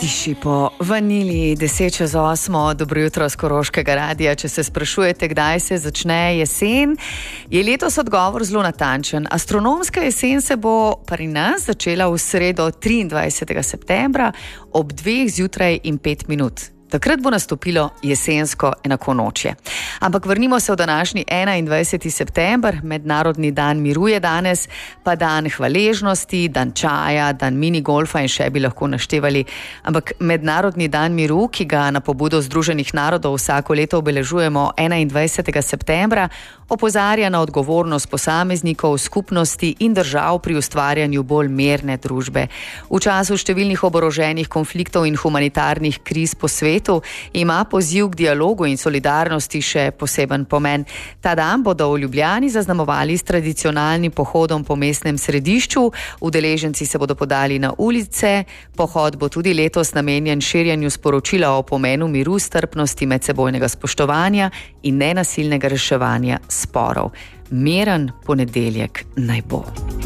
Diši po vaniliji, 10:08, dobro jutro z Koroškega radia. Če se sprašujete, kdaj se začne jesen, je letos odgovor zelo natančen. Astronomska jesen se bo pri nas začela v sredo 23. septembra ob 2 zjutraj in 5 minut. Takrat bo nastopilo jesensko enakonočje. Ampak vrnimo se v današnji 21. september, Mednarodni dan miru je danes, pa dan hvaležnosti, dan čaja, dan minigolfa in še bi lahko naštevali. Ampak Mednarodni dan miru, ki ga na pobudo Združenih narodov vsako leto obeležujemo 21. septembra, opozarja na odgovornost posameznikov, skupnosti in držav pri ustvarjanju bolj mirne družbe. V času številnih oboroženih konfliktov in humanitarnih kriz po svetu ima poziv k dialogu in solidarnosti še poseben pomen. Ta dan bodo v Ljubljani zaznamovali s tradicionalnim pohodom po mestnem središču, udeleženci se bodo podali na ulice, pohod bo tudi letos namenjen širjenju sporočila o pomenu miru, strpnosti, medsebojnega spoštovanja in nenasilnega reševanja sporov. Miren ponedeljek naj bo.